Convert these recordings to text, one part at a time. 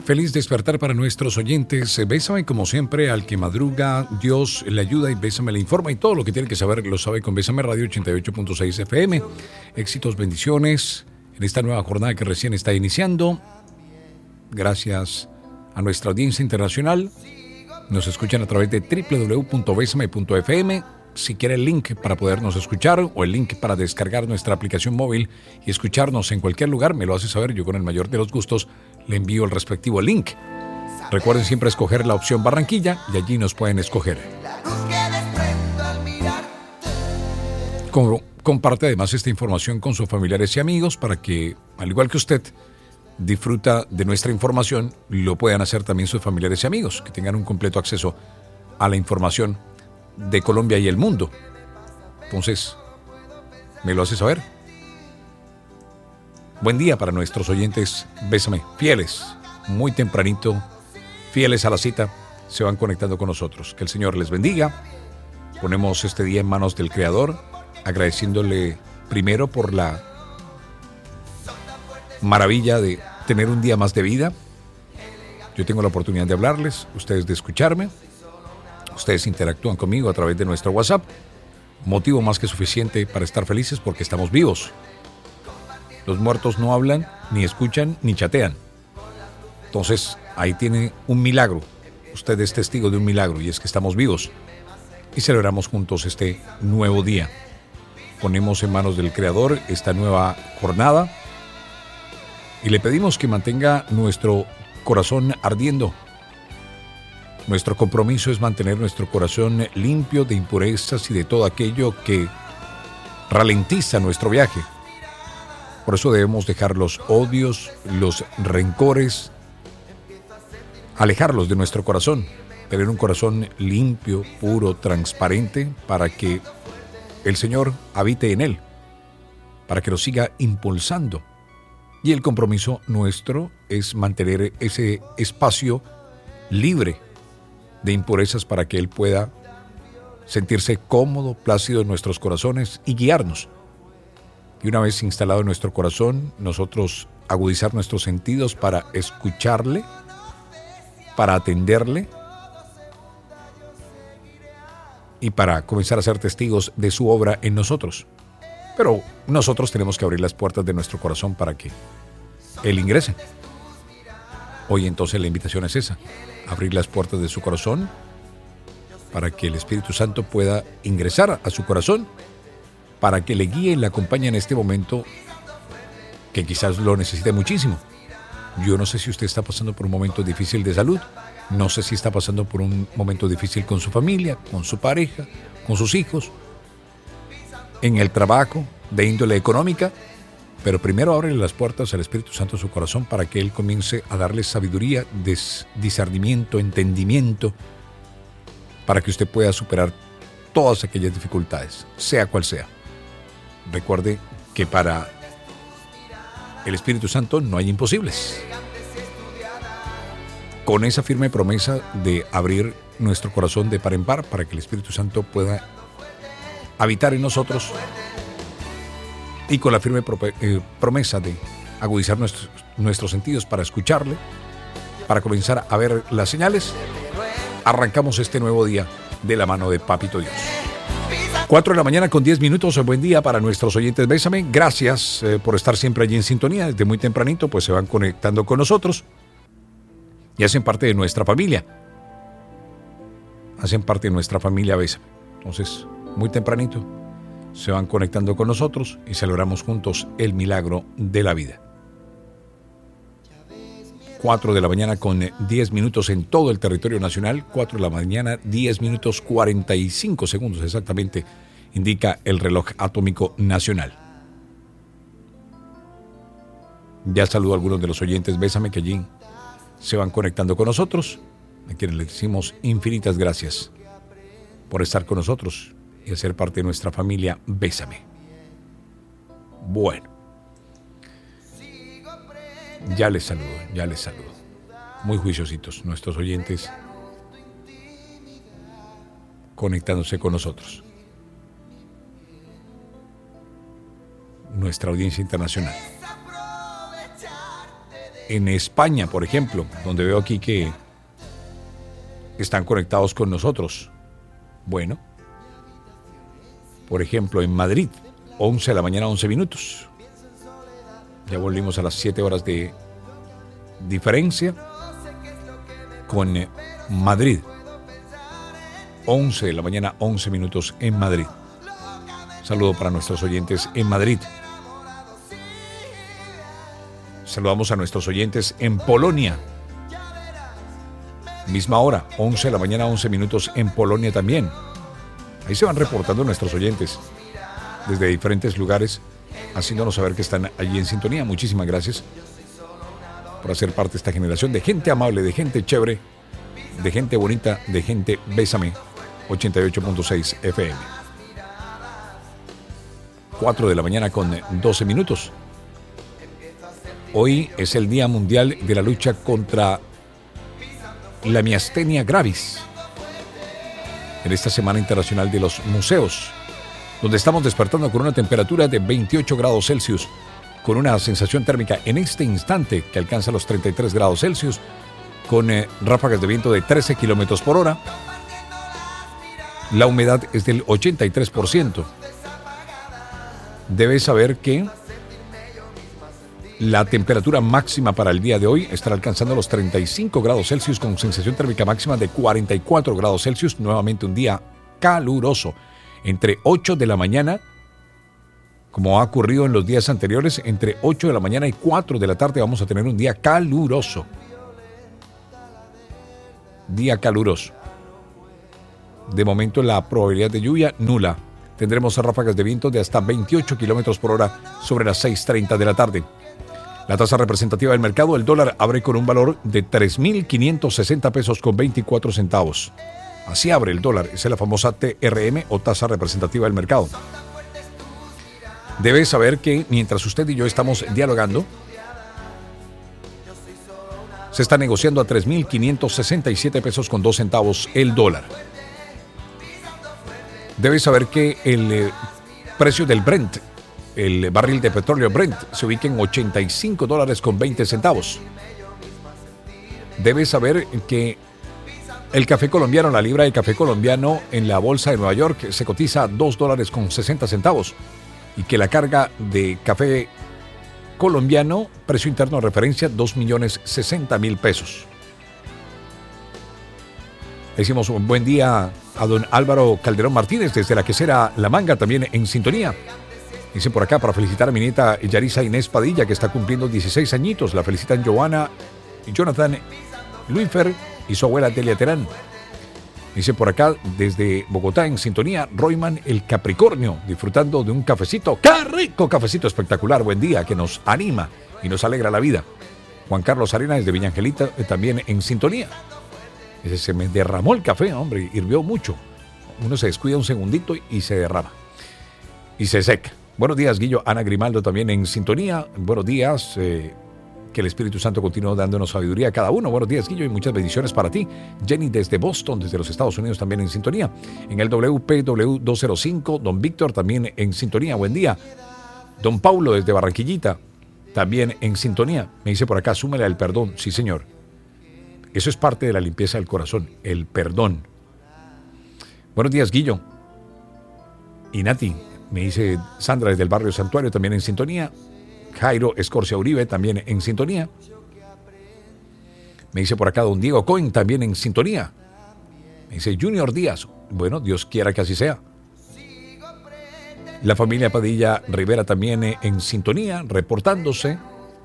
Feliz despertar para nuestros oyentes. Bésame como siempre, al que madruga, Dios le ayuda y Bésame le informa y todo lo que tiene que saber lo sabe con Bésame Radio 88.6 FM. Éxitos, bendiciones en esta nueva jornada que recién está iniciando. Gracias a nuestra audiencia internacional. Nos escuchan a través de www.besame.fm. Si quiere el link para podernos escuchar o el link para descargar nuestra aplicación móvil y escucharnos en cualquier lugar, me lo hace saber. Yo con el mayor de los gustos le envío el respectivo link. Recuerden siempre escoger la opción Barranquilla y allí nos pueden escoger. Comparte además esta información con sus familiares y amigos para que, al igual que usted disfruta de nuestra información, lo puedan hacer también sus familiares y amigos, que tengan un completo acceso a la información de Colombia y el mundo. Entonces, me lo hace saber. Buen día para nuestros oyentes. Bésame, fieles, muy tempranito, fieles a la cita, se van conectando con nosotros. Que el Señor les bendiga. Ponemos este día en manos del Creador, agradeciéndole primero por la maravilla de tener un día más de vida. Yo tengo la oportunidad de hablarles, ustedes de escucharme. Ustedes interactúan conmigo a través de nuestro WhatsApp. Motivo más que suficiente para estar felices porque estamos vivos. Los muertos no hablan, ni escuchan, ni chatean. Entonces, ahí tiene un milagro. Usted es testigo de un milagro y es que estamos vivos. Y celebramos juntos este nuevo día. Ponemos en manos del Creador esta nueva jornada y le pedimos que mantenga nuestro corazón ardiendo. Nuestro compromiso es mantener nuestro corazón limpio de impurezas y de todo aquello que ralentiza nuestro viaje. Por eso debemos dejar los odios, los rencores, alejarlos de nuestro corazón, tener un corazón limpio, puro, transparente, para que el Señor habite en él, para que lo siga impulsando. Y el compromiso nuestro es mantener ese espacio libre de impurezas para que Él pueda sentirse cómodo, plácido en nuestros corazones y guiarnos. Y una vez instalado en nuestro corazón, nosotros agudizar nuestros sentidos para escucharle, para atenderle y para comenzar a ser testigos de su obra en nosotros. Pero nosotros tenemos que abrir las puertas de nuestro corazón para que Él ingrese. Hoy entonces la invitación es esa, abrir las puertas de su corazón para que el Espíritu Santo pueda ingresar a su corazón, para que le guíe y le acompañe en este momento que quizás lo necesite muchísimo. Yo no sé si usted está pasando por un momento difícil de salud, no sé si está pasando por un momento difícil con su familia, con su pareja, con sus hijos, en el trabajo, de índole económica, pero primero ábrele las puertas al Espíritu Santo en su corazón para que Él comience a darle sabiduría, discernimiento, entendimiento, para que usted pueda superar todas aquellas dificultades, sea cual sea. Recuerde que para el Espíritu Santo no hay imposibles. Con esa firme promesa de abrir nuestro corazón de par en par para que el Espíritu Santo pueda habitar en nosotros, y con la firme promesa de agudizar nuestros sentidos para escucharle, para comenzar a ver las señales, arrancamos este nuevo día de la mano de Papito Dios. 4 de la mañana con 10 minutos. Buen día para nuestros oyentes. Bésame. Gracias por estar siempre allí en sintonía. Desde muy tempranito pues se van conectando con nosotros y hacen parte de nuestra familia. Hacen parte de nuestra familia Bésame. Entonces, muy tempranito se van conectando con nosotros y celebramos juntos el milagro de la vida. 4 de la mañana con 10 minutos en todo el territorio nacional. 4 de la mañana, 10 minutos 45 segundos exactamente, indica el reloj atómico nacional. Ya saludo a algunos de los oyentes Bésame que allí se van conectando con nosotros, a quienes les decimos infinitas gracias por estar con nosotros y hacer parte de nuestra familia Bésame. Bueno, ya les saludo. Muy juiciositos nuestros oyentes conectándose con nosotros. Nuestra audiencia internacional. en España, por ejemplo, donde veo aquí que están conectados con nosotros. Bueno, por ejemplo, en Madrid, 11 de la mañana, 11 minutos. Ya volvimos a las 7 horas de diferencia con Madrid. 11 de la mañana, 11 minutos en Madrid. Saludo para nuestros oyentes en Madrid. Saludamos a nuestros oyentes en Polonia. Misma hora, 11 de la mañana, 11 minutos en Polonia también. Ahí se van reportando nuestros oyentes desde diferentes lugares, haciéndonos saber que están allí en sintonía. Muchísimas gracias por hacer parte de esta generación de gente amable, de gente chévere, de gente bonita, de gente bésame. 88.6 FM. 4 de la mañana con 12 minutos. Hoy es el Día Mundial de la Lucha contra la miastenia gravis. En esta Semana Internacional de los Museos, donde estamos despertando con una temperatura de 28 grados Celsius, con una sensación térmica en este instante que alcanza los 33 grados Celsius, con ráfagas de viento de 13 kilómetros por hora. La humedad es del 83%. Debes saber que la temperatura máxima para el día de hoy estará alcanzando los 35 grados Celsius con sensación térmica máxima de 44 grados Celsius. Nuevamente un día caluroso. Entre 8 de la mañana, como ha ocurrido en los días anteriores, entre 8 de la mañana y 4 de la tarde vamos a tener un día caluroso. Día caluroso. De momento la probabilidad de lluvia nula. Tendremos ráfagas de viento de hasta 28 kilómetros por hora sobre las 6:30 de la tarde. La tasa representativa del mercado, el dólar, abre con un valor de 3.560 pesos con 24 centavos. Así abre el dólar. Esa es la famosa TRM o tasa representativa del mercado. Debe saber que mientras usted y yo estamos dialogando, se está negociando a 3.567 pesos con 2 centavos el dólar. Debes saber que el precio del Brent, el barril de petróleo Brent, se ubica en $85 con 20 centavos. Debes saber que el café colombiano, la libra de café colombiano en la bolsa de Nueva York se cotiza a $2 con 60 centavos y que la carga de café colombiano, precio interno de referencia, 2.060.000 pesos. Decimos un buen día a don Álvaro Calderón Martínez desde la quesera La Manga, también en sintonía. Dicen por acá para felicitar a mi nieta Yarisa Inés Padilla, que está cumpliendo 16 añitos. La felicitan Joana y Jonathan Luifer y su abuela Delia Terán. Dice por acá desde Bogotá en sintonía Royman el Capricornio, disfrutando de un cafecito. ¡Qué rico cafecito espectacular! Buen día, que nos anima y nos alegra la vida. Juan Carlos Arena desde Villa Angelita, también en sintonía. Dice, se me derramó el café, hombre, hirvió mucho. Uno se descuida un segundito y se derrama. Y se seca. Buenos días, Guillo. Ana Grimaldo también en sintonía. Buenos días. Que el Espíritu Santo continúe dándonos sabiduría a cada uno. Buenos días, Guillo, y muchas bendiciones para ti. Jenny desde Boston, desde los Estados Unidos, también en sintonía. En el WPW 205, don Víctor también en sintonía. Buen día. Don Paulo desde Barranquillita, también en sintonía. Me dice por acá, súmale al perdón. Sí, señor. Eso es parte de la limpieza del corazón, el perdón. Buenos días, Guillo. Y Nati, me dice Sandra desde el barrio Santuario, también en sintonía. Jairo Escorcia Uribe, también en sintonía. Me dice por acá don Diego Cohen, también en sintonía. Me dice Junior Díaz. Bueno, Dios quiera que así sea. La familia Padilla Rivera también en sintonía, reportándose.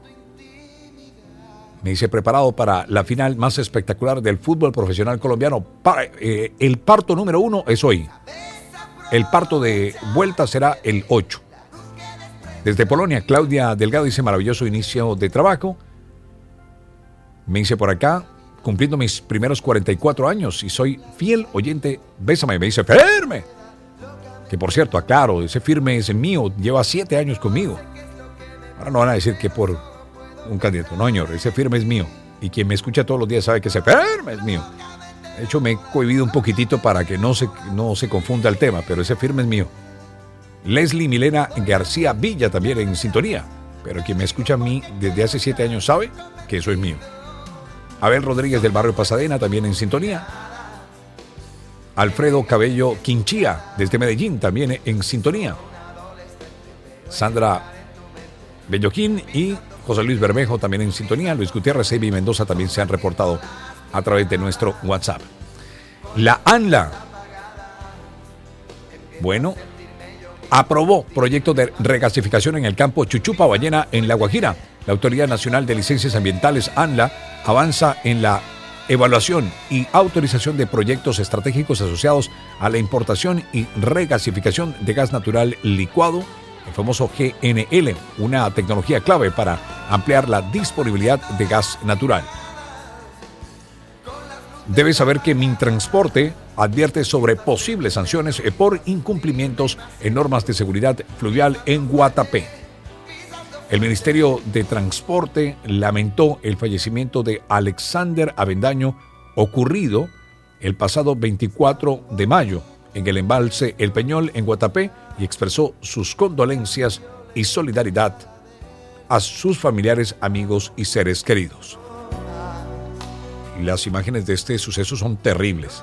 Me dice preparado para la final más espectacular del fútbol profesional colombiano. El parto número 1 es hoy. El parto de vuelta será el 8. Desde Polonia, Claudia Delgado dice maravilloso inicio de trabajo. Me dice por acá, cumpliendo mis primeros 44 años y soy fiel oyente. Bésame, me dice firme. Que por cierto, aclaro, ese firme es mío, lleva 7 años conmigo. Ahora no van a decir que por un candidato. No, señor, ese firme es mío. Y quien me escucha todos los días sabe que ese firme es mío. De hecho, me he cohibido un poquitito para que no se confunda el tema, pero ese firme es mío. Leslie Milena García Villa también en sintonía. pero quien me escucha a mí desde hace 7 años sabe que eso es mío. Abel Rodríguez del barrio Pasadena también en sintonía. Alfredo Cabello Quinchía desde Medellín también en sintonía. Sandra Belloquín y José Luis Bermejo también en sintonía. Luis Gutiérrez, Evi Mendoza también se han reportado a través de nuestro WhatsApp. La ANLA, bueno, aprobó proyecto de regasificación en el campo Chuchupa Ballena en La Guajira. La Autoridad Nacional de Licencias Ambientales, ANLA, avanza en la evaluación y autorización de proyectos estratégicos asociados a la importación y regasificación de gas natural licuado, el famoso GNL, una tecnología clave para ampliar la disponibilidad de gas natural. Debes saber que Mintransporte advierte sobre posibles sanciones por incumplimientos en normas de seguridad fluvial en Guatapé. El Ministerio de Transporte lamentó el fallecimiento de Alexander Avendaño ocurrido el pasado 24 de mayo en el embalse El Peñol en Guatapé y expresó sus condolencias y solidaridad a sus familiares, amigos y seres queridos. Las imágenes de este suceso son terribles.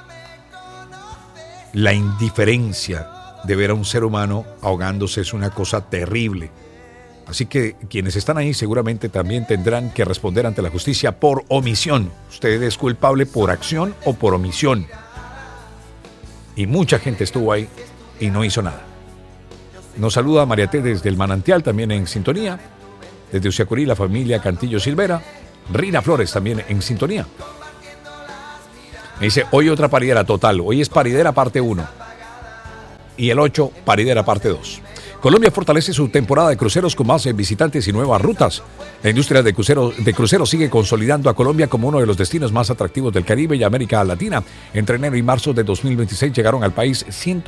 La indiferencia de ver a un ser humano ahogándose es una cosa terrible. Así que quienes están ahí seguramente también tendrán que responder ante la justicia por omisión. Usted es culpable por acción o por omisión. Y mucha gente estuvo ahí y no hizo nada. Nos saluda María T. desde el Manantial, también en sintonía. Desde Uciacurí, la familia Cantillo Silvera. Rina Flores también en sintonía. Me dice, hoy otra paridera total. Hoy es paridera parte 1. Y el 8, paridera parte 2. Colombia fortalece su temporada de cruceros con más visitantes y nuevas rutas. La industria de cruceros sigue consolidando a Colombia como uno de los destinos más atractivos del Caribe y América Latina. Entre enero y marzo de 2026 llegaron al país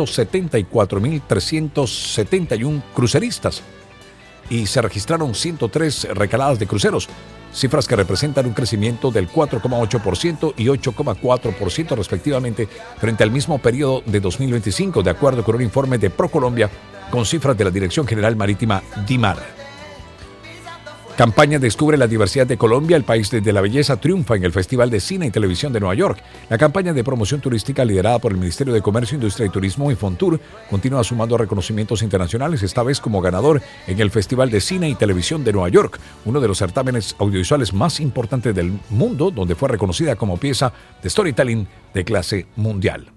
174.371 cruceristas y se registraron 103 recaladas de cruceros, cifras que representan un crecimiento del 4,8% y 8,4% respectivamente frente al mismo periodo de 2025, de acuerdo con un informe de ProColombia con cifras de la Dirección General Marítima DIMAR. Campaña Descubre la diversidad de Colombia, el país desde la belleza triunfa en el Festival de Cine y Televisión de Nueva York. La campaña de promoción turística liderada por el Ministerio de Comercio, Industria y Turismo y Fontur continúa sumando reconocimientos internacionales, esta vez como ganador en el Festival de Cine y Televisión de Nueva York, uno de los certámenes audiovisuales más importantes del mundo, donde fue reconocida como pieza de storytelling de clase mundial.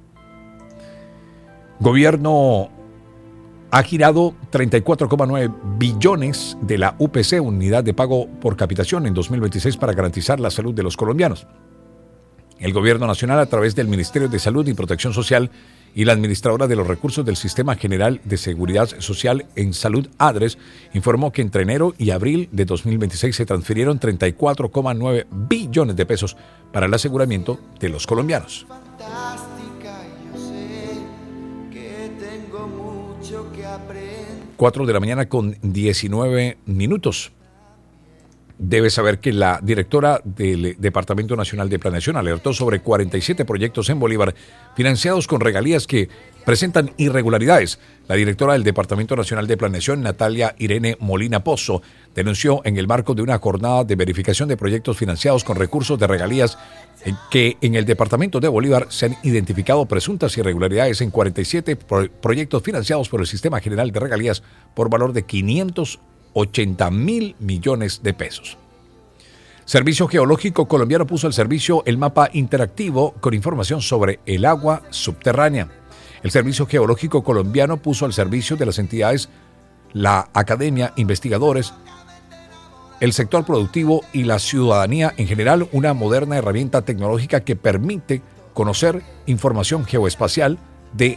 Gobierno ha girado 34,9 billones de la UPC, Unidad de Pago por Capitación, en 2026 para garantizar la salud de los colombianos. El Gobierno Nacional, a través del Ministerio de Salud y Protección Social y la Administradora de los Recursos del Sistema General de Seguridad Social en Salud, ADRES, informó que entre enero y abril de 2026 se transfirieron 34,9 billones de pesos para el aseguramiento de los colombianos. 4 de la mañana con 19 minutos. Debe saber que la directora del Departamento Nacional de Planeación alertó sobre 47 proyectos en Bolívar financiados con regalías que presentan irregularidades. La directora del Departamento Nacional de Planeación, Natalia Irene Molina Pozo, denunció en el marco de una jornada de verificación de proyectos financiados con recursos de regalías que en el departamento de Bolívar se han identificado presuntas irregularidades en 47 proyectos financiados por el Sistema General de Regalías por valor de 580.000 millones de pesos. Servicio Geológico Colombiano puso al servicio el mapa interactivo con información sobre el agua subterránea. El Servicio Geológico Colombiano puso al servicio de las entidades, la academia, investigadores, el sector productivo y la ciudadanía en general una moderna herramienta tecnológica que permite conocer información geoespacial de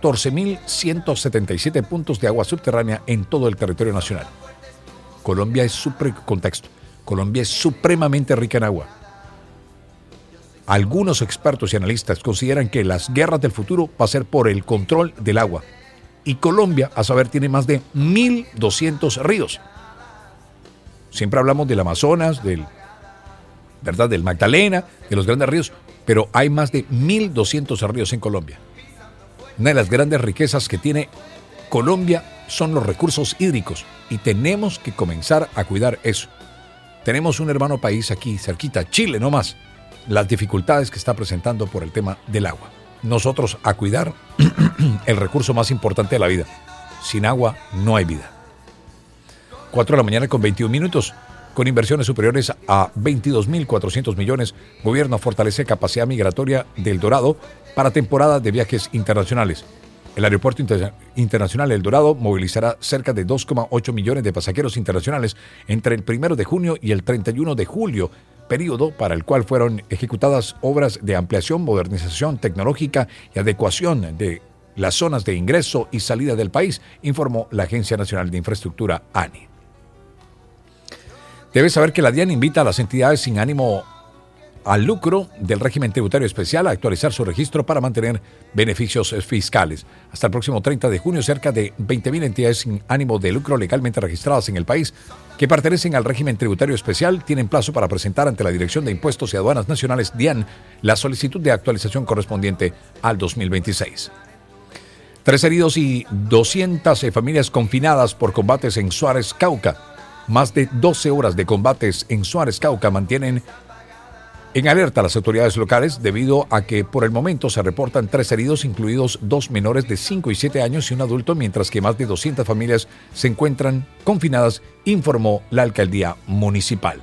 14.177 puntos de agua subterránea en todo el territorio nacional. Colombia es supremamente rica en agua. Algunos expertos y analistas consideran que las guerras del futuro va a ser por el control del agua. Y Colombia, a saber, tiene más de 1.200 ríos. Siempre hablamos del Amazonas, del Magdalena, de los grandes ríos, pero hay más de 1.200 ríos en Colombia. Una de las grandes riquezas que tiene Colombia son los recursos hídricos y tenemos que comenzar a cuidar eso. Tenemos un hermano país aquí cerquita, Chile no más, las dificultades que está presentando por el tema del agua. Nosotros a cuidar el recurso más importante de la vida. Sin agua no hay vida. 4:21 a.m. Con inversiones superiores a 22.400 millones, gobierno fortalece capacidad migratoria de El Dorado para temporada de viajes internacionales. El aeropuerto internacional El Dorado movilizará cerca de 2,8 millones de pasajeros internacionales entre el 1 de junio y el 31 de julio, periodo para el cual fueron ejecutadas obras de ampliación, modernización tecnológica y adecuación de las zonas de ingreso y salida del país, informó la Agencia Nacional de Infraestructura, ANI. Debes saber que la DIAN invita a las entidades sin ánimo al lucro del régimen tributario especial a actualizar su registro para mantener beneficios fiscales. Hasta el próximo 30 de junio, cerca de 20.000 entidades sin ánimo de lucro legalmente registradas en el país que pertenecen al régimen tributario especial tienen plazo para presentar ante la Dirección de Impuestos y Aduanas Nacionales, DIAN, la solicitud de actualización correspondiente al 2026. 3 heridos y 200 familias confinadas por combates en Suárez, Cauca. Más de 12 horas de combates en Suárez, Cauca mantienen en alerta a las autoridades locales debido a que por el momento se reportan 3 heridos, incluidos 2 menores de 5 y 7 años y un adulto, mientras que más de 200 familias se encuentran confinadas, informó la alcaldía municipal.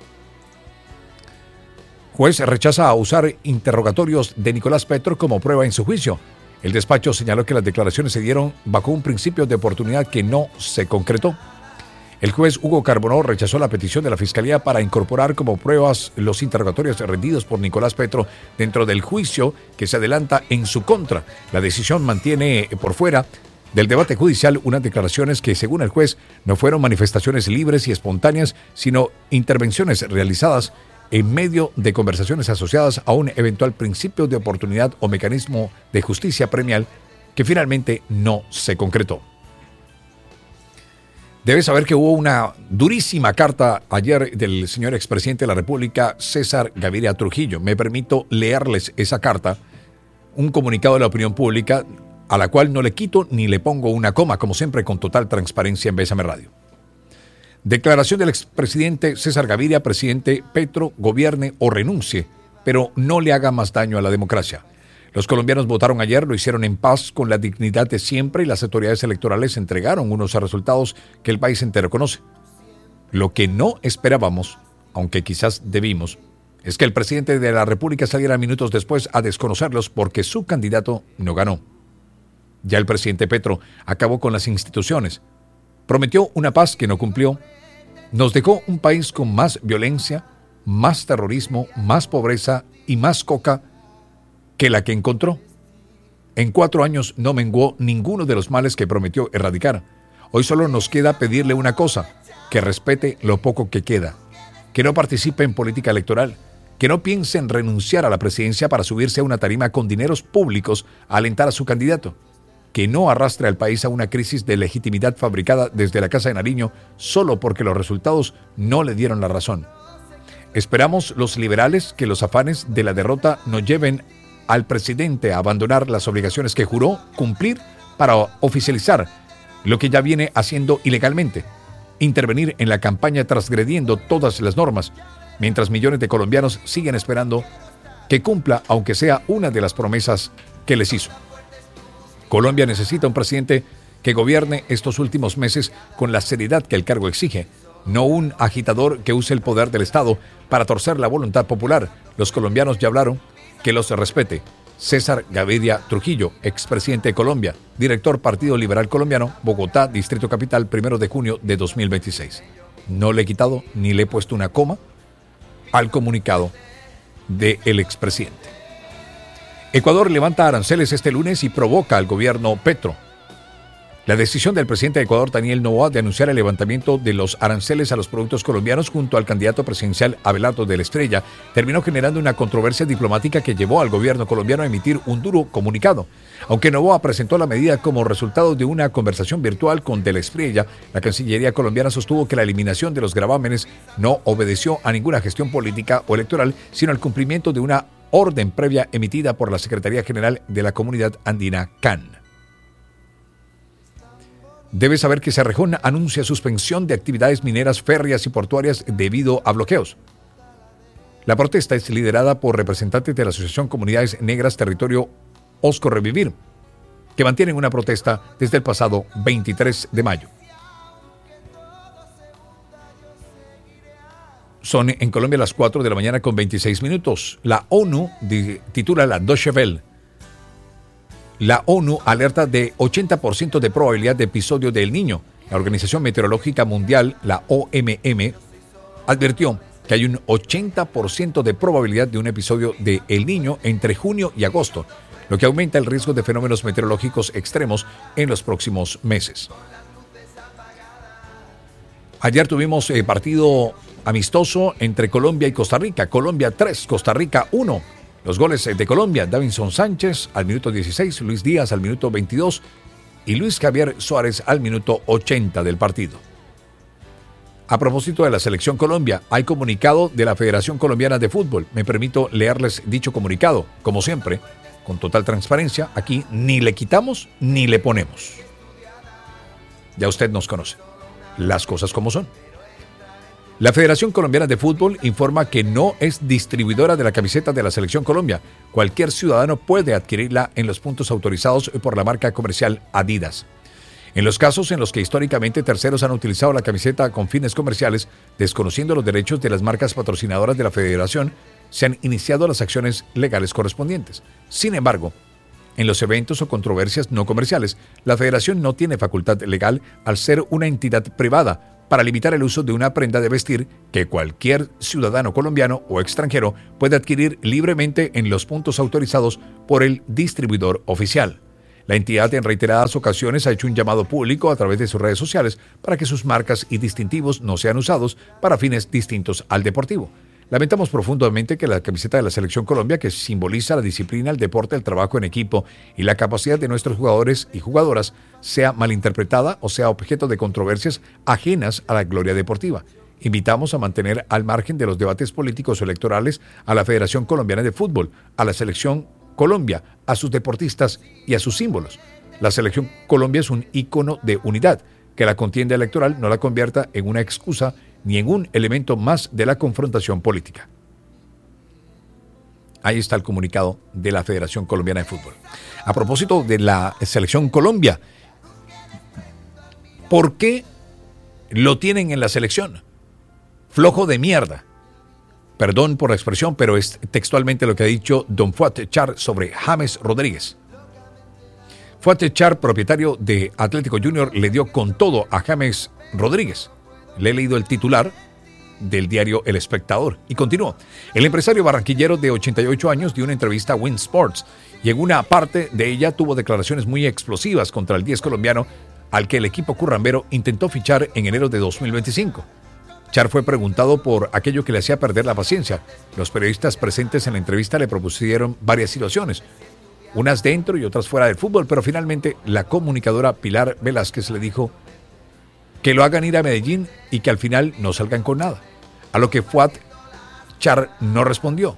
Juez rechaza usar interrogatorios de Nicolás Petro como prueba en su juicio. El despacho señaló que las declaraciones se dieron bajo un principio de oportunidad que no se concretó. El juez Hugo Carbonó rechazó la petición de la Fiscalía para incorporar como pruebas los interrogatorios rendidos por Nicolás Petro dentro del juicio que se adelanta en su contra. La decisión mantiene por fuera del debate judicial unas declaraciones que, según el juez, no fueron manifestaciones libres y espontáneas, sino intervenciones realizadas en medio de conversaciones asociadas a un eventual principio de oportunidad o mecanismo de justicia premial que finalmente no se concretó. Debes saber que hubo una durísima carta ayer del señor expresidente de la República, César Gaviria Trujillo. Me permito leerles esa carta, un comunicado de la opinión pública, a la cual no le quito ni le pongo una coma, como siempre, con total transparencia en Bésame Radio. Declaración del expresidente César Gaviria: presidente Petro, gobierne o renuncie, pero no le haga más daño a la democracia. Los colombianos votaron ayer, lo hicieron en paz, con la dignidad de siempre, y las autoridades electorales entregaron unos resultados que el país entero conoce. Lo que no esperábamos, aunque quizás debimos, es que el presidente de la República saliera minutos después a desconocerlos porque su candidato no ganó. Ya el presidente Petro acabó con las instituciones, prometió una paz que no cumplió, nos dejó un país con más violencia, más terrorismo, más pobreza y más coca que la que encontró. En 4 años no menguó ninguno de los males que prometió erradicar. Hoy solo nos queda pedirle una cosa: que respete lo poco que queda, que no participe en política electoral, que no piense en renunciar a la presidencia para subirse a una tarima con dineros públicos a alentar a su candidato, que no arrastre al país a una crisis de legitimidad fabricada desde la Casa de Nariño solo porque los resultados no le dieron la razón. Esperamos los liberales que los afanes de la derrota nos lleven al presidente a abandonar las obligaciones que juró cumplir para oficializar lo que ya viene haciendo ilegalmente, intervenir en la campaña transgrediendo todas las normas, mientras millones de colombianos siguen esperando que cumpla, aunque sea una de las promesas que les hizo. Colombia necesita un presidente que gobierne estos últimos meses con la seriedad que el cargo exige, no un agitador que use el poder del Estado para torcer la voluntad popular. Los colombianos ya hablaron. Que los respete. César Gaviria Trujillo, expresidente de Colombia, director Partido Liberal Colombiano, Bogotá, Distrito Capital, 1 de junio de 2026. No le he quitado ni le he puesto una coma al comunicado del expresidente. Ecuador levanta aranceles este lunes y provoca al gobierno Petro. La decisión del presidente de Ecuador, Daniel Noboa, de anunciar el levantamiento de los aranceles a los productos colombianos junto al candidato presidencial Abelardo de la Estrella terminó generando una controversia diplomática que llevó al gobierno colombiano a emitir un duro comunicado. Aunque Noboa presentó la medida como resultado de una conversación virtual con de la Estrella, la Cancillería colombiana sostuvo que la eliminación de los gravámenes no obedeció a ninguna gestión política o electoral, sino al cumplimiento de una orden previa emitida por la Secretaría General de la Comunidad Andina, CAN. Debes saber que Cerrejón anuncia suspensión de actividades mineras, férreas y portuarias debido a bloqueos. La protesta es liderada por representantes de la Asociación Comunidades Negras Territorio Osco Revivir, que mantienen una protesta desde el pasado 23 de mayo. Son en Colombia las 4 de la mañana con 26 minutos. La ONU titula la Deutsche Welle. La ONU alerta de 80% de probabilidad de episodio de El Niño. La Organización Meteorológica Mundial, la OMM, advirtió que hay un 80% de probabilidad de un episodio de El Niño entre junio y agosto, lo que aumenta el riesgo de fenómenos meteorológicos extremos en los próximos meses. Ayer tuvimos partido amistoso entre Colombia y Costa Rica. Colombia 3, Costa Rica 1. Los goles de Colombia: Davinson Sánchez al minuto 16, Luis Díaz al minuto 22 y Luis Javier Suárez al minuto 80 del partido. A propósito de la selección Colombia, hay comunicado de la Federación Colombiana de Fútbol. Me permito leerles dicho comunicado. Como siempre, con total transparencia, aquí ni le quitamos ni le ponemos. Ya usted nos conoce. Las cosas como son. La Federación Colombiana de Fútbol informa que no es distribuidora de la camiseta de la Selección Colombia. Cualquier ciudadano puede adquirirla en los puntos autorizados por la marca comercial Adidas. En los casos en los que históricamente terceros han utilizado la camiseta con fines comerciales, desconociendo los derechos de las marcas patrocinadoras de la Federación, se han iniciado las acciones legales correspondientes. Sin embargo, en los eventos o controversias no comerciales, la Federación no tiene facultad legal al ser una entidad privada para limitar el uso de una prenda de vestir que cualquier ciudadano colombiano o extranjero puede adquirir libremente en los puntos autorizados por el distribuidor oficial. La entidad en reiteradas ocasiones ha hecho un llamado público a través de sus redes sociales para que sus marcas y distintivos no sean usados para fines distintos al deportivo. Lamentamos profundamente que la camiseta de la Selección Colombia, que simboliza la disciplina, el deporte, el trabajo en equipo y la capacidad de nuestros jugadores y jugadoras, sea malinterpretada o sea objeto de controversias ajenas a la gloria deportiva. Invitamos a mantener al margen de los debates políticos o electorales a la Federación Colombiana de Fútbol, a la Selección Colombia, a sus deportistas y a sus símbolos. La Selección Colombia es un ícono de unidad. Que la contienda electoral no la convierta en una excusa ni en un elemento más de la confrontación política. Ahí está el comunicado de la Federación Colombiana de Fútbol. A propósito de la Selección Colombia, ¿por qué lo tienen en la selección? Flojo de mierda. Perdón por la expresión, pero es textualmente lo que ha dicho don Fuat Char sobre James Rodríguez. Fuat Char, propietario de Atlético Junior, le dio con todo a James Rodríguez. Le he leído el titular del diario El Espectador y continuó. El empresario barranquillero de 88 años dio una entrevista a Win Sports y en una parte de ella tuvo declaraciones muy explosivas contra el 10 colombiano al que el equipo currambero intentó fichar en enero de 2025. Char fue preguntado por aquello que le hacía perder la paciencia. Los periodistas presentes en la entrevista le propusieron varias situaciones, unas dentro y otras fuera del fútbol, pero finalmente la comunicadora Pilar Velázquez le dijo que lo hagan ir a Medellín y que al final no salgan con nada. A lo que Fuat Char no respondió.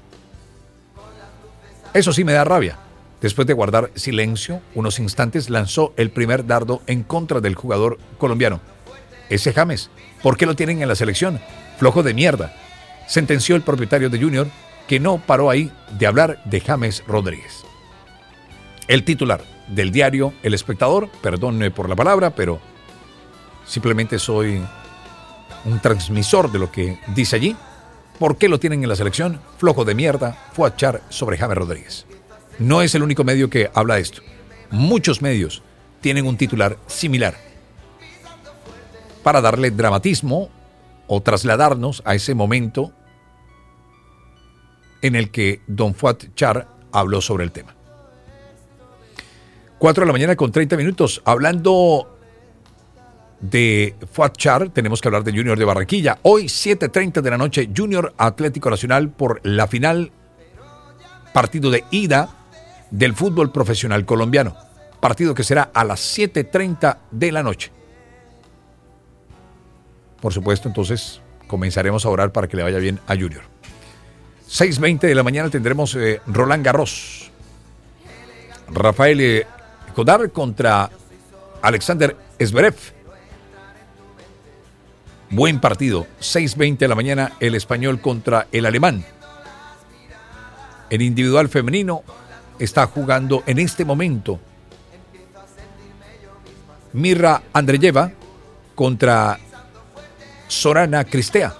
Eso sí me da rabia. Después de guardar silencio unos instantes, lanzó el primer dardo en contra del jugador colombiano. Ese James, ¿por qué lo tienen en la selección? Flojo de mierda, sentenció el propietario de Junior, que no paró ahí de hablar de James Rodríguez. El titular del diario El Espectador, perdón por la palabra, pero simplemente soy un transmisor de lo que dice allí. ¿Por qué lo tienen en la selección? Flojo de mierda, Fuat Char sobre James Rodríguez. No es el único medio que habla de esto. Muchos medios tienen un titular similar para darle dramatismo o trasladarnos a ese momento en el que don Fuat Char habló sobre el tema. 4 de la mañana con 30 minutos. Hablando de Fuat Char, tenemos que hablar de Junior de Barranquilla. Hoy, 7:30 de la noche, Junior Atlético Nacional por la final, partido de ida del fútbol profesional colombiano. Partido que será a las 7:30 de la noche. Por supuesto, entonces, comenzaremos a orar para que le vaya bien a Junior. 6:20 de la mañana tendremos Roland Garros. Rafael Codar contra Alexander Zverev. Buen partido, 6:20 de la mañana, el español contra el alemán. En individual femenino está jugando en este momento Mirra Andreeva contra Sorana Cristea.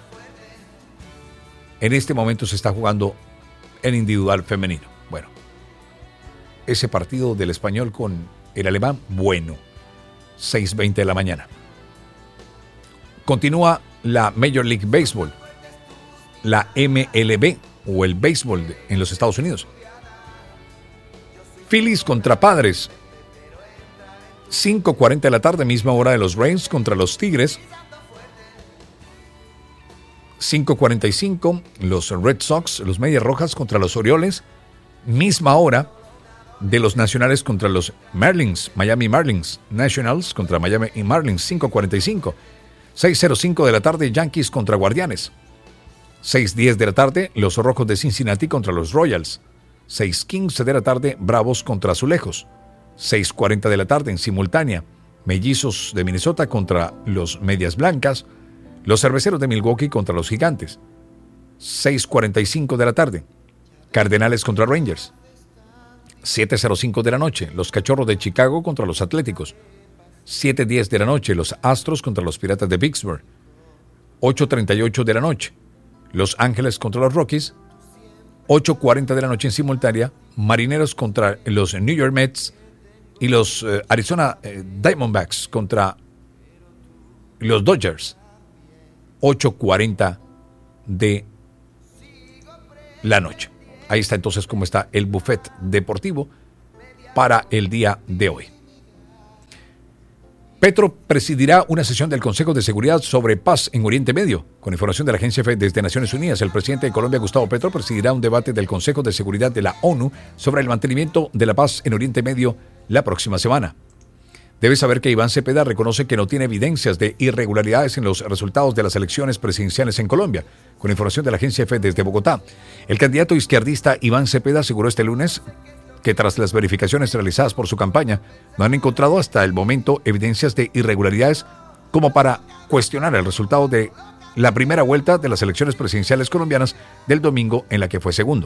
En este momento se está jugando en individual femenino. Bueno, ese partido del español con el alemán, bueno, 6:20 de la mañana. Continúa la Major League Baseball, la MLB o el béisbol en los Estados Unidos. Phillies contra Padres, 5:40 de la tarde, misma hora de los Rays contra los Tigres. 5:45 los Red Sox, los Medias Rojas contra los Orioles. Misma hora de los Nacionales contra los Marlins, Miami Marlins. Nationals contra Miami Marlins, 5:45. 6:05 de la tarde, Yankees contra Guardianes. 6:10 de la tarde, los Rojos de Cincinnati contra los Royals. 6:15 de la tarde, Bravos contra Azulejos. 6:40 de la tarde, en simultánea, Mellizos de Minnesota contra los Medias Blancas. Los Cerveceros de Milwaukee contra los Gigantes. 6:45 de la tarde, Cardenales contra Rangers. 7:05 de la noche, los Cachorros de Chicago contra los Atléticos. 7:10 de la noche, los Astros contra los Piratas de Pittsburgh. 8:38 de la noche, Los Ángeles contra los Rockies. 8:40 de la noche en simultánea, Marineros contra los New York Mets y los Arizona Diamondbacks contra los Dodgers. 8:40 de la noche. Ahí está entonces cómo está el buffet deportivo para el día de hoy. Petro presidirá una sesión del Consejo de Seguridad sobre paz en Oriente Medio. Con información de la agencia EFE desde Naciones Unidas, el presidente de Colombia, Gustavo Petro, presidirá un debate del Consejo de Seguridad de la ONU sobre el mantenimiento de la paz en Oriente Medio la próxima semana. Debe saber que Iván Cepeda reconoce que no tiene evidencias de irregularidades en los resultados de las elecciones presidenciales en Colombia. Con información de la agencia EFE desde Bogotá, el candidato izquierdista Iván Cepeda aseguró este lunes que tras las verificaciones realizadas por su campaña, no han encontrado hasta el momento evidencias de irregularidades como para cuestionar el resultado de la primera vuelta de las elecciones presidenciales colombianas del domingo, en la que fue segundo.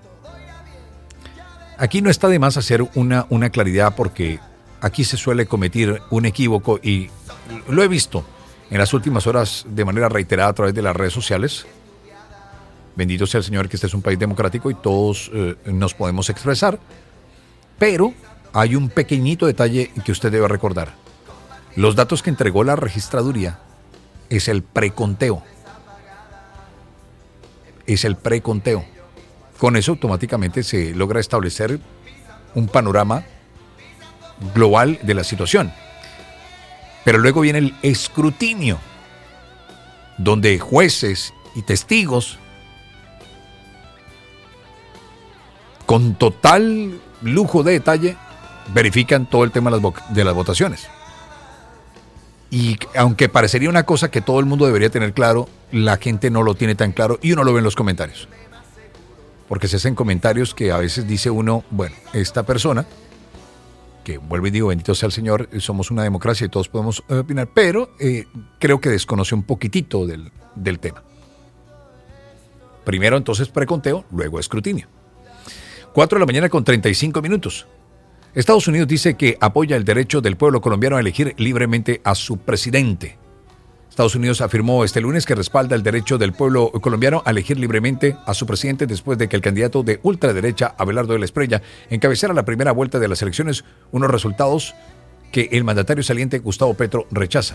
Aquí no está de más hacer una claridad, porque aquí se suele cometer un equívoco y lo he visto en las últimas horas de manera reiterada a través de las redes sociales. Bendito sea el Señor, que este es un país democrático y todos nos podemos expresar, pero hay un pequeñito detalle que usted debe recordar. Los datos que entregó la registraduría es el preconteo. Es el preconteo. Con eso automáticamente se logra establecer un panorama global de la situación. Pero luego viene el escrutinio, donde jueces y testigos, con total lujo de detalle, verifican todo el tema de las votaciones. Y aunque parecería una cosa que todo el mundo debería tener claro, la gente no lo tiene tan claro y uno lo ve en los comentarios. Porque se hacen comentarios que a veces dice uno, bueno, esta persona, que vuelvo y digo, bendito sea el Señor, somos una democracia y todos podemos opinar, pero creo que desconoce un poquitito del tema. Primero entonces preconteo, luego escrutinio. 4 de la mañana con 35 minutos. Estados Unidos dice que apoya el derecho del pueblo colombiano a elegir libremente a su presidente. Estados Unidos afirmó este lunes que respalda el derecho del pueblo colombiano a elegir libremente a su presidente después de que el candidato de ultraderecha, Abelardo de la Espriella, encabezara la primera vuelta de las elecciones, unos resultados que el mandatario saliente Gustavo Petro rechaza.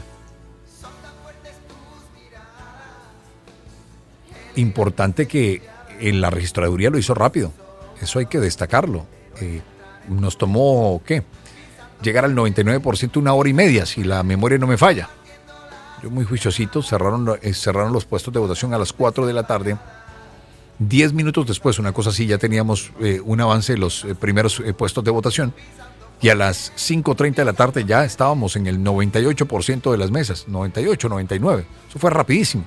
Importante que en la registraduría lo hizo rápido. Eso hay que destacarlo. Nos tomó, llegar al 99%, 1 hora y media, si la memoria no me falla. Yo muy juiciosito, cerraron los puestos de votación a las 4 de la tarde. 10 minutos después, una cosa así, ya teníamos un avance de los primeros puestos de votación. Y a las 5:30 de la tarde ya estábamos en el 98% de las mesas. 98, 99. Eso fue rapidísimo.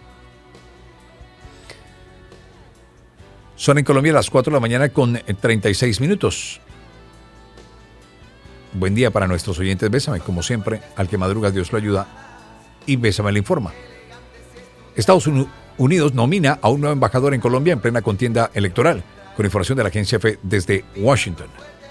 Son en Colombia las 4 de la mañana con 36 minutos. Buen día para nuestros oyentes. Bésame, como siempre, al que madruga Dios lo ayuda. Y Bésame le informa. Estados Unidos nomina a un nuevo embajador en Colombia en plena contienda electoral, con información de la agencia EFE desde Washington.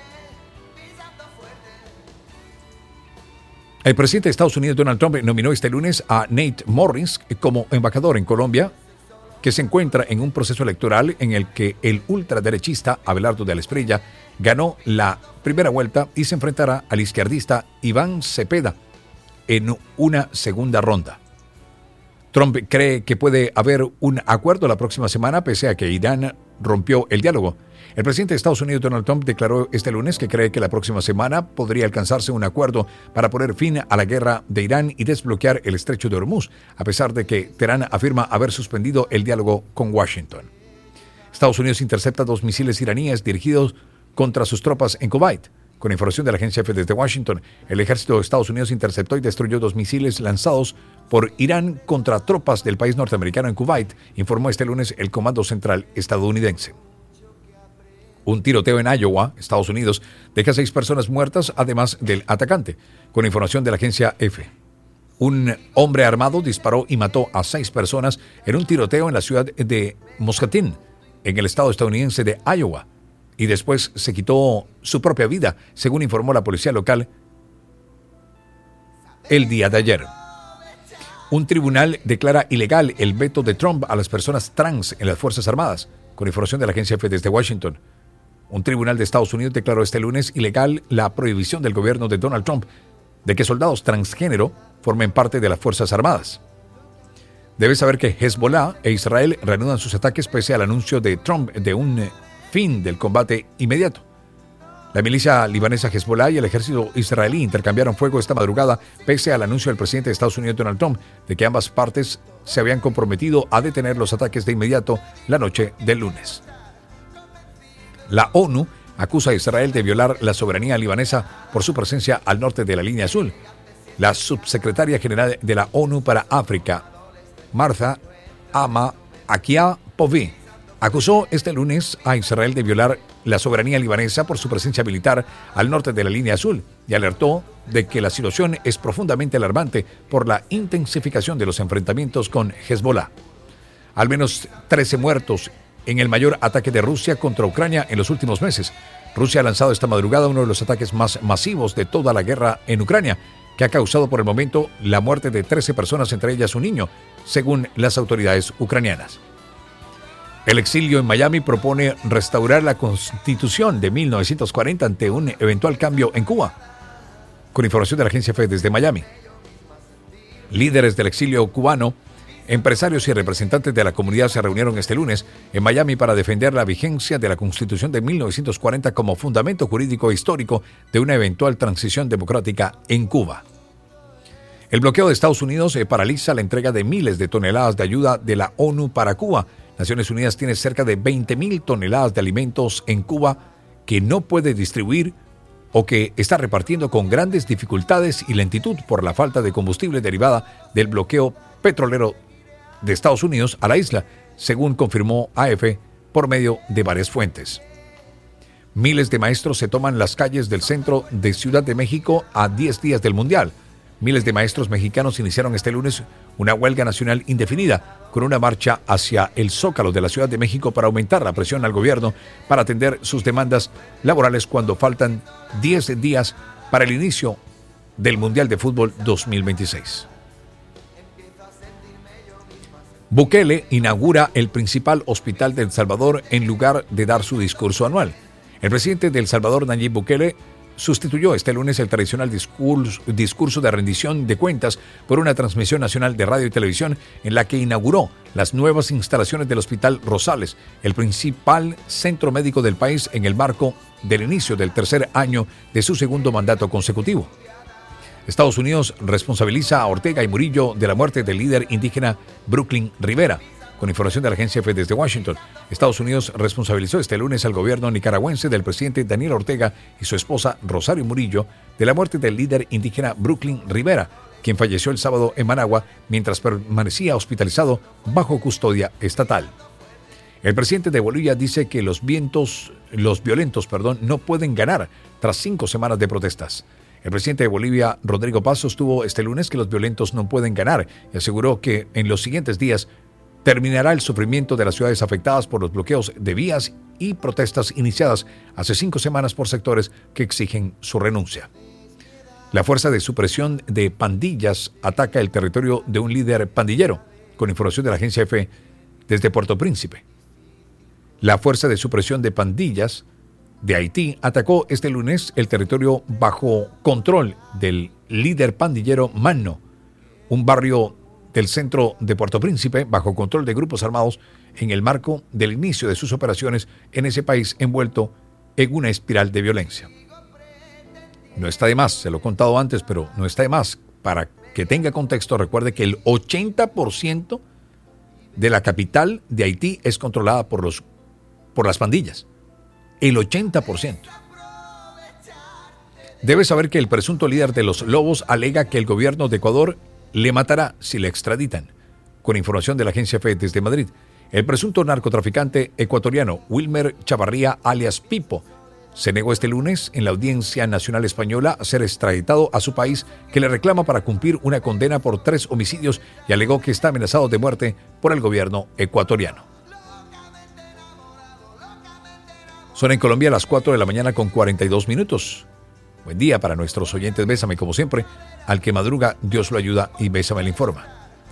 El presidente de Estados Unidos, Donald Trump, nominó este lunes a Nate Morris como embajador en Colombia, que se encuentra en un proceso electoral en el que el ultraderechista Abelardo de la Espriella ganó la primera vuelta y se enfrentará al izquierdista Iván Cepeda en una segunda ronda. Trump cree que puede haber un acuerdo la próxima semana pese a que Irán rompió el diálogo. El presidente de Estados Unidos, Donald Trump, declaró este lunes que cree que la próxima semana podría alcanzarse un acuerdo para poner fin a la guerra de Irán y desbloquear el estrecho de Hormuz, a pesar de que Teherán afirma haber suspendido el diálogo con Washington. Estados Unidos intercepta 2 misiles iraníes dirigidos contra sus tropas en Kuwait. Con información de la agencia EFE desde Washington, el ejército de Estados Unidos interceptó y destruyó 2 misiles lanzados por Irán contra tropas del país norteamericano en Kuwait, informó este lunes el Comando Central estadounidense. Un tiroteo en Iowa, Estados Unidos, deja a 6 personas muertas, además del atacante. Con información de la agencia EFE. Un hombre armado disparó y mató a 6 personas en un tiroteo en la ciudad de Muscatine, en el estado estadounidense de Iowa, y después se quitó su propia vida, según informó la policía local el día de ayer. Un tribunal declara ilegal el veto de Trump a las personas trans en las Fuerzas Armadas, con información de la agencia EFE desde Washington. Un tribunal de Estados Unidos declaró este lunes ilegal la prohibición del gobierno de Donald Trump de que soldados transgénero formen parte de las Fuerzas Armadas. Debes saber que Hezbollah e Israel reanudan sus ataques pese al anuncio de Trump de un fin del combate inmediato. La milicia libanesa Hezbollah y el ejército israelí intercambiaron fuego esta madrugada pese al anuncio del presidente de Estados Unidos, Donald Trump, de que ambas partes se habían comprometido a detener los ataques de inmediato la noche del lunes. La ONU acusa a Israel de violar la soberanía libanesa por su presencia al norte de la línea azul. La subsecretaria general de la ONU para África, Martha Akia Povi, acusó este lunes a Israel de violar la soberanía libanesa por su presencia militar al norte de la línea azul y alertó de que la situación es profundamente alarmante por la intensificación de los enfrentamientos con Hezbollah. Al menos 13 muertos en el mayor ataque de Rusia contra Ucrania en los últimos meses. Rusia ha lanzado esta madrugada uno de los ataques más masivos de toda la guerra en Ucrania, que ha causado por el momento la muerte de 13 personas, entre ellas un niño, según las autoridades ucranianas. El exilio en Miami propone restaurar la Constitución de 1940 ante un eventual cambio en Cuba. Con información de la agencia EFE desde Miami. Líderes del exilio cubano, empresarios y representantes de la comunidad se reunieron este lunes en Miami para defender la vigencia de la Constitución de 1940 como fundamento jurídico e histórico de una eventual transición democrática en Cuba. El bloqueo de Estados Unidos paraliza la entrega de miles de toneladas de ayuda de la ONU para Cuba. Naciones Unidas tiene cerca de 20,000 toneladas de alimentos en Cuba que no puede distribuir o que está repartiendo con grandes dificultades y lentitud por la falta de combustible derivada del bloqueo petrolero de Estados Unidos a la isla, según confirmó AFP por medio de varias fuentes. Miles de maestros se toman las calles del centro de Ciudad de México a 10 días del Mundial. Miles de maestros mexicanos iniciaron este lunes una huelga nacional indefinida con una marcha hacia el Zócalo de la Ciudad de México para aumentar la presión al gobierno para atender sus demandas laborales cuando faltan 10 días para el inicio del Mundial de Fútbol 2026. Bukele inaugura el principal hospital de El Salvador en lugar de dar su discurso anual. El presidente de El Salvador, Nayib Bukele, sustituyó este lunes el tradicional discurso de rendición de cuentas por una transmisión nacional de radio y televisión en la que inauguró las nuevas instalaciones del Hospital Rosales, el principal centro médico del país en el marco del inicio del tercer año de su segundo mandato consecutivo. Estados Unidos responsabiliza a Ortega y Murillo de la muerte del líder indígena Brooklyn Rivera. Con información de la agencia EFE desde Washington, Estados Unidos responsabilizó este lunes al gobierno nicaragüense del presidente Daniel Ortega y su esposa Rosario Murillo de la muerte del líder indígena Brooklyn Rivera, quien falleció el sábado en Managua mientras permanecía hospitalizado bajo custodia estatal. El presidente de Bolivia dice que los violentos no pueden ganar tras 5 semanas de protestas. El presidente de Bolivia, Rodrigo Paz, sostuvo este lunes que los violentos no pueden ganar y aseguró que en los siguientes días terminará el sufrimiento de las ciudades afectadas por los bloqueos de vías y protestas iniciadas hace 5 semanas por sectores que exigen su renuncia. La Fuerza de Supresión de Pandillas ataca el territorio de un líder pandillero, con información de la agencia EFE desde Puerto Príncipe. La Fuerza de Supresión de Pandillas de Haití atacó este lunes el territorio bajo control del líder pandillero Manno, un barrio del centro de Puerto Príncipe bajo control de grupos armados en el marco del inicio de sus operaciones en ese país envuelto en una espiral de violencia. No está de más, se lo he contado antes, pero no está de más. Para que tenga contexto, recuerde que el 80% de la capital de Haití es controlada por las pandillas. El 80%. Debe saber que el presunto líder de los Lobos alega que el gobierno de Ecuador le matará si le extraditan. Con información de la agencia EFE desde Madrid, el presunto narcotraficante ecuatoriano Wilmer Chavarría, alias Pipo, se negó este lunes en la Audiencia Nacional Española a ser extraditado a su país, que le reclama para cumplir una condena por 3 homicidios y alegó que está amenazado de muerte por el gobierno ecuatoriano. Son en Colombia las 4 de la mañana con 42 minutos. Buen día para nuestros oyentes. Bésame, como siempre. Al que madruga, Dios lo ayuda y Bésame le informa.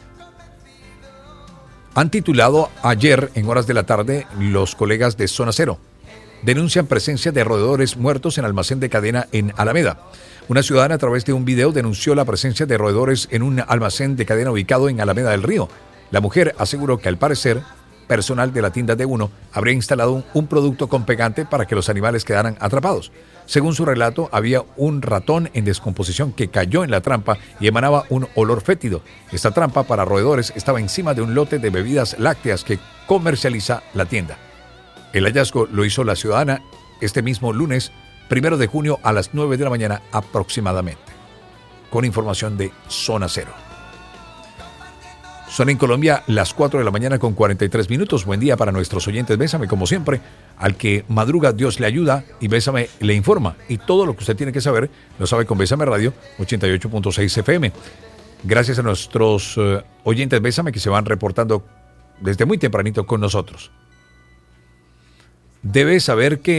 Han titulado ayer, en horas de la tarde, los colegas de Zona Cero. Denuncian presencia de roedores muertos en almacén de cadena en Alameda. Una ciudadana a través de un video denunció la presencia de roedores en un almacén de cadena ubicado en Alameda del Río. La mujer aseguró que al parecer personal de la tienda de Uno habría instalado un producto con pegante para que los animales quedaran atrapados. Según su relato, había un ratón en descomposición que cayó en la trampa y emanaba un olor fétido. Esta trampa para roedores estaba encima de un lote de bebidas lácteas que comercializa la tienda. El hallazgo lo hizo la ciudadana este mismo lunes, 1 de junio a las 9 de la mañana aproximadamente. Con información de Zona Cero. Son en Colombia las 4 de la mañana con 43 minutos. Buen día para nuestros oyentes. Bésame, como siempre. Al que madruga, Dios le ayuda y Bésame le informa. Y todo lo que usted tiene que saber lo sabe con Bésame Radio 88.6 FM. Gracias a nuestros oyentes Bésame que se van reportando desde muy tempranito con nosotros. Debe saber que